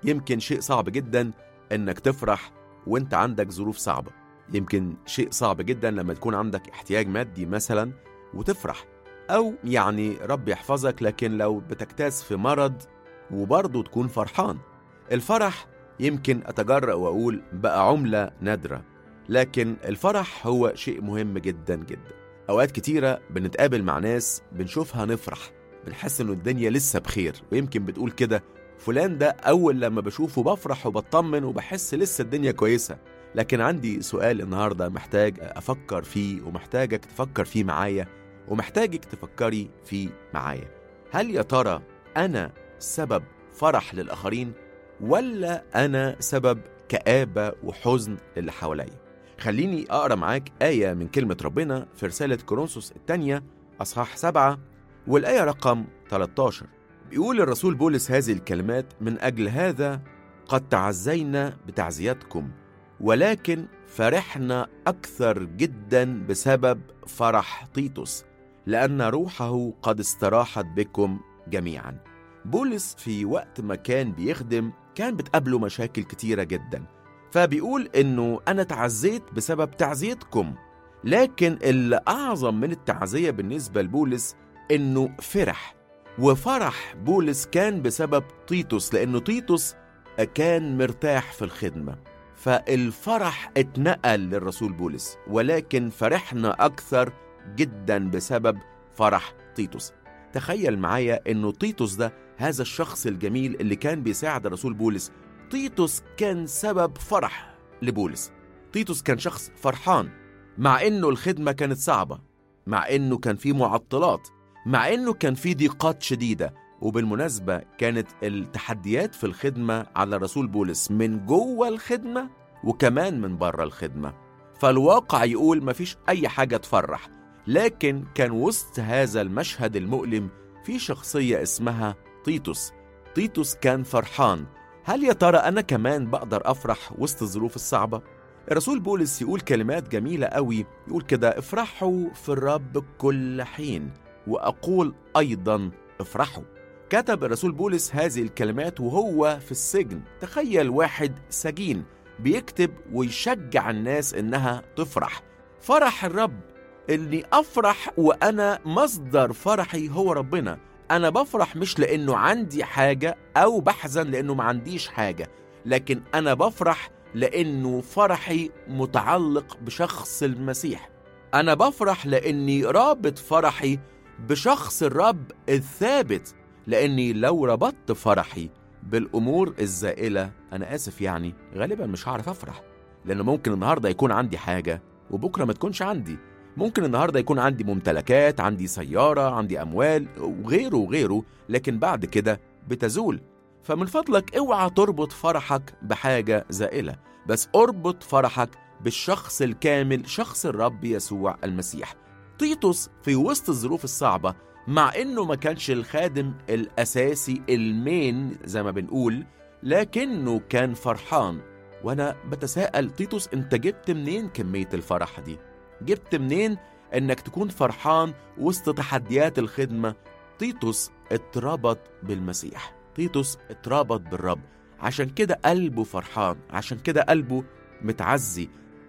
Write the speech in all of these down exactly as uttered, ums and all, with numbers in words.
يمكن شيء صعب جدا انك تفرح وانت عندك ظروف صعبة. يمكن شيء صعب جدا لما تكون عندك احتياج مادي مثلا وتفرح، او يعني رب يحفظك لكن لو بتكتاز في مرض وبرضه تكون فرحان. الفرح يمكن اتجرأ واقول بقى عملة نادرة، لكن الفرح هو شيء مهم جدا جدا. اوقات كتيرة بنتقابل مع ناس بنشوفها نفرح، بنحس انه الدنيا لسه بخير، ويمكن بتقول كده فلان ده اول لما بشوفه بفرح وبطمن وبحس لسه الدنيا كويسة. لكن عندي سؤال النهاردة محتاج افكر فيه، ومحتاجك تفكر فيه معايا، ومحتاجك تفكري فيه معايا. هل يا ترى انا سبب فرح للآخرين، ولا انا سبب كآبة وحزن للي حواليا؟ خليني اقرا معاك آية من كلمة ربنا في رسالة كورنثوس الثانية اصحاح سبعة والآية رقم ثلاثة عشر. بيقول الرسول بولس هذه الكلمات: من أجل هذا قد تعزينا بتعزيتكم، ولكن فرحنا أكثر جدا بسبب فرح تيتوس، لأن روحه قد استراحت بكم جميعا. بولس في وقت ما كان بيخدم كان بتقابله مشاكل كتيرة جدا، فبيقول إنه أنا تعزيت بسبب تعزيتكم. لكن اللي أعظم من التعزية بالنسبة لبولس إنه فرح، وفرح بولس كان بسبب تيتوس، لأنه تيتوس كان مرتاح في الخدمة. فالفرح اتنقل للرسول بولس، ولكن فرحنا أكثر جدا بسبب فرح تيتوس. تخيل معايا إنه تيتوس ده هذا الشخص الجميل اللي كان بيساعد الرسول بولس، تيتوس كان سبب فرح لبولس. تيتوس كان شخص فرحان مع إنه الخدمة كانت صعبة، مع إنه كان فيه معطلات، مع إنه كان فيه ضيقات شديدة. وبالمناسبة كانت التحديات في الخدمة على الرسول بولس من جوه الخدمة وكمان من بره الخدمة، فالواقع يقول مفيش أي حاجة تفرح. لكن كان وسط هذا المشهد المؤلم في شخصية اسمها تيتوس. تيتوس كان فرحان. هل يا ترى أنا كمان بقدر أفرح وسط الظروف الصعبة؟ الرسول بولس يقول كلمات جميلة قوي، يقول كده: افرحوا في الرب كل حين، وأقول أيضا افرحوا. كتب الرسول بولس هذه الكلمات وهو في السجن. تخيل واحد سجين بيكتب ويشجع الناس إنها تفرح. فرح الرب، إني أفرح وأنا مصدر فرحي هو ربنا. أنا بفرح مش لأنه عندي حاجة أو بحزن لأنه ما عنديش حاجة، لكن أنا بفرح لأنه فرحي متعلق بشخص المسيح. أنا بفرح لأني رابط فرحي بشخص الرب الثابت، لأني لو ربطت فرحي بالأمور الزائلة أنا آسف يعني غالبا مش هعرف أفرح، لأنه ممكن النهاردة يكون عندي حاجة وبكرة ما تكونش عندي. ممكن النهاردة يكون عندي ممتلكات، عندي سيارة، عندي أموال وغيره وغيره، لكن بعد كده بتزول. فمن فضلك اوعى تربط فرحك بحاجة زائلة، بس اربط فرحك بالشخص الكامل، شخص الرب يسوع المسيح. تيتوس في وسط الظروف الصعبة، مع انه ما كانش الخادم الاساسي المين زي ما بنقول، لكنه كان فرحان. وانا بتساءل تيتوس انت جبت منين كمية الفرح دي؟ جبت منين انك تكون فرحان وسط تحديات الخدمة؟ تيتوس اتربط بالمسيح، تيتوس اتربط بالرب، عشان كده قلبه فرحان، عشان كده قلبه متعزي،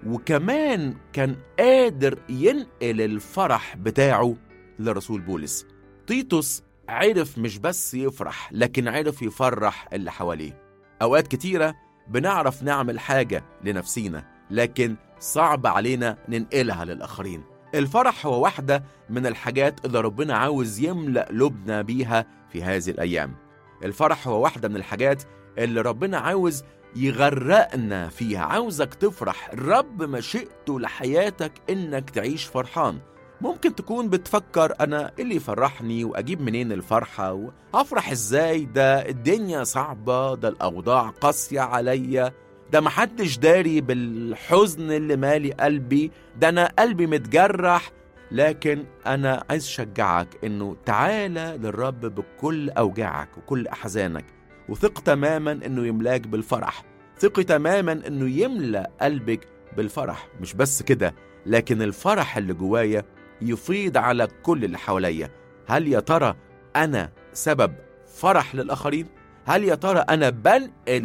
وكمان كان قادر ينقل الفرح بتاعه لرسول بولس. تيتوس عرف مش بس يفرح، لكن عرف يفرح اللي حواليه. أوقات كتيرة بنعرف نعمل حاجة لنفسينا، لكن صعب علينا ننقلها للآخرين. الفرح هو واحدة من الحاجات اللي ربنا عاوز يملأ قلوبنا بيها في هذه الأيام. الفرح هو واحدة من الحاجات اللي ربنا عاوز يغرقنا فيها. عاوزك تفرح. الرب مشيئته لحياتك إنك تعيش فرحان. ممكن تكون بتفكر أنا اللي يفرحني وأجيب منين الفرحة وأفرح إزاي؟ ده الدنيا صعبة، ده الأوضاع قاسية عليا، ده محدش داري بالحزن اللي مالي قلبي، ده أنا قلبي متجرح. لكن أنا عايز أشجعك إنه تعالى للرب بكل أوجاعك وكل أحزانك، وثق تماما إنه يملاك بالفرح. ثق تماما إنه يملأ قلبك بالفرح. مش بس كده، لكن الفرح اللي جوايا يفيض على كل اللي حواليا. هل يا ترى أنا سبب فرح للآخرين؟ هل يا ترى أنا بنقل